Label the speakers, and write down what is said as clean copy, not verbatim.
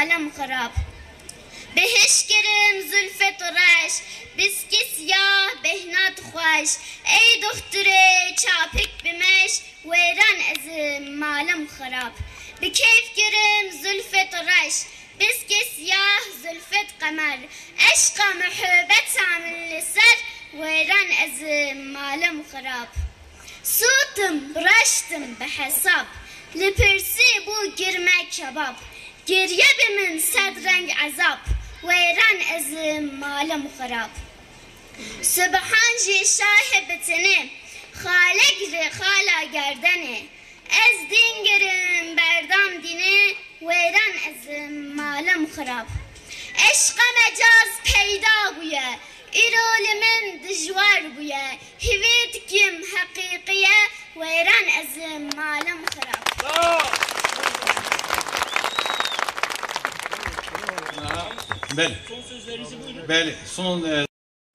Speaker 1: malım harap. Behiş gerim zülfet reş, biski siyah behnat خوش. ای دختره çapik bimeş, ویران از malım harap. بکیف گرم زلفت reş, biski siyah zülfet kamer. Eşka muhabbet amil ser, ویران از malım harap. Sutum bıraştım behesap, lipirsi bu girmek kebap. Geriye bimin sedrenk azap, ویران از malım harap. Sübhan ji şahibetini, خالق ری خالا گردنه. از دین گرم بردام دینه، ویران از malım harap. عشق مجاز پیدا بویه، ایرول من دجوار بویه. هیوید کم حقیقیه، ویران از malım harap.
Speaker 2: Bəli. Bəli. Son